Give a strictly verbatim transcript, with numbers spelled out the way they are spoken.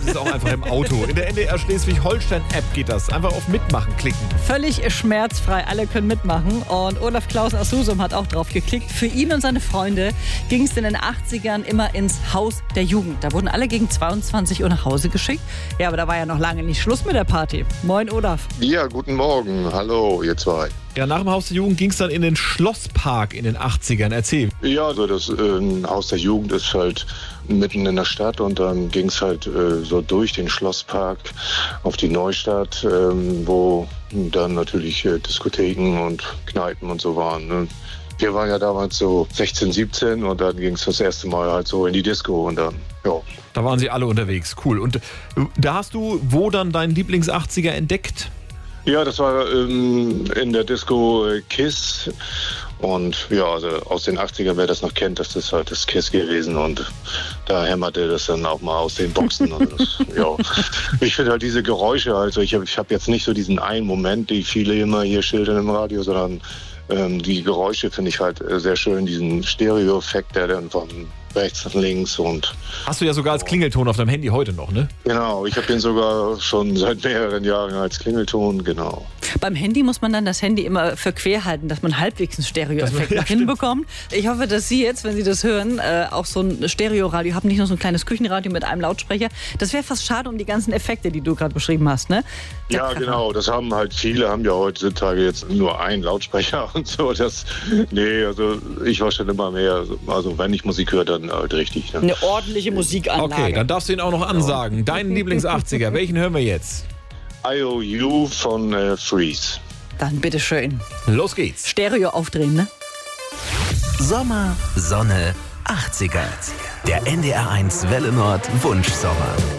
es auch einfach im Auto. In der N D R Schleswig-Holstein-App geht das. Einfach auf Mitmachen klicken. Völlig schmerzfrei, alle können mitmachen. Und Olaf Klausen aus Husum hat auch drauf geklickt. Für ihn und seine Freunde ging es in den achtzigern immer ins Haus der Jugend. Da wurden alle gegen zweiundzwanzig Uhr nach Hause geschickt. Ja, aber da war ja noch lange nicht Schluss mit der Party. Moin, Olaf. Ja, guten Morgen. Hallo, ihr zwei. Ja, nach dem Haus der Jugend ging es dann in den Schlosspark in den achtzigern. Erzähl. Ja, also das äh, Haus der Jugend ist halt mitten in der Stadt und dann ging es halt äh, so durch den Schlosspark auf die Neustadt, äh, wo dann natürlich äh, Diskotheken und Kneipen und so waren. Ne? Wir waren ja damals so sechzehn, siebzehn und dann ging es das erste Mal halt so in die Disco und dann, ja. Da waren sie alle unterwegs, cool. Und da hast du wo dann deinen Lieblings-achtziger entdeckt? Ja, das war ähm, in der Disco äh, Kiss und ja, also aus den achtzigern, wer das noch kennt, das ist halt das Kiss gewesen und da hämmerte das dann auch mal aus den Boxen. Also das, ja. Ich finde halt diese Geräusche, also ich habe ich hab jetzt nicht so diesen einen Moment, die viele immer hier schildern im Radio, sondern ähm, die Geräusche finde ich halt äh, sehr schön, diesen Stereo-Effekt, der dann von rechts nach links und... Hast du ja sogar als Klingelton auf deinem Handy heute noch, ne? Genau, ich habe den sogar schon seit mehreren Jahren als Klingelton, genau. Beim Handy muss man dann das Handy immer für quer halten, dass man halbwegs einen Stereo-Effekt ja, hinbekommt. Ich hoffe, dass Sie jetzt, wenn Sie das hören, äh, auch so ein Stereo-Radio haben, nicht nur so ein kleines Küchenradio mit einem Lautsprecher. Das wäre fast schade um die ganzen Effekte, die du gerade beschrieben hast, ne? Der ja, Pfeffer. Genau, das haben halt viele, haben ja heutzutage jetzt nur einen Lautsprecher und so. Das, nee, also ich war schon immer mehr, also wenn ich Musik höre, dann halt richtig. Ne? Eine ordentliche Musikanlage. Okay, dann darfst du ihn auch noch ansagen. Deinen Lieblings-achtziger, welchen hören wir jetzt? I O U von äh, Freeze. Dann bitteschön. Los geht's. Stereo aufdrehen, ne? Sommer, Sonne, achtziger. Der N D R eins Welle Nord Wunschsommer.